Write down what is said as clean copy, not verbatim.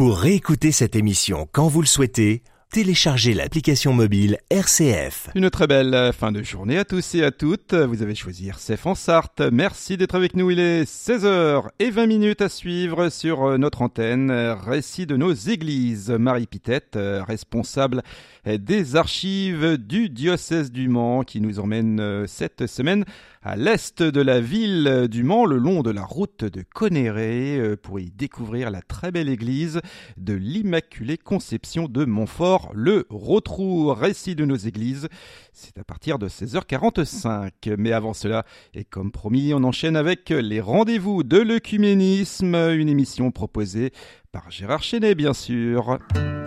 Pour réécouter cette émission quand vous le souhaitez, téléchargez l'application mobile RCF. Une très belle fin de journée à tous et à toutes. Vous avez choisi RCF en Sarthe. Merci d'être avec nous. Il est 16h20 à suivre sur notre antenne. Récit de nos églises. Marie Pitette, responsable des archives du diocèse du Mans, qui nous emmène cette semaine à l'est de la ville du Mans, le long de la route de Conneret, pour y découvrir la très belle église de l'Immaculée Conception de Montfort, le Rotrou. Récit de nos églises, c'est à partir de 16h45. Mais avant cela, et comme promis, on enchaîne avec les rendez-vous de l'œcuménisme, une émission proposée par Gérard Chenet, bien sûr.